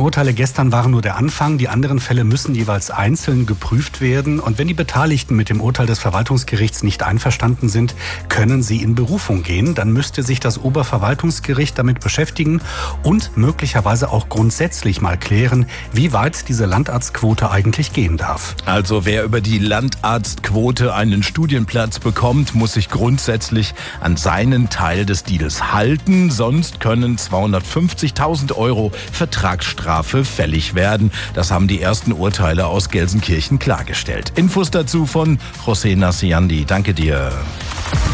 Urteile gestern waren nur der Anfang. Die anderen Fälle müssen jeweils einzeln geprüft werden. Und wenn die Beteiligten mit dem Urteil des Verwaltungsgerichts nicht einverstanden sind, können sie in Berufung gehen. Dann müsste sich das Oberverwaltungsgericht damit beschäftigen und möglicherweise auch grundsätzlich mal klären, wie weit diese Landarztquote eigentlich gehen darf. Also wer über die Landarztquote einen Studienplatz bekommt, muss sich grundsätzlich an seinen Teil des Deals halten. Sonst können 250.000 € Vertragsstrafe fällig werden. Das haben die ersten Urteile aus Gelsenkirchen klargestellt. Infos dazu von José Naciandi. Danke dir.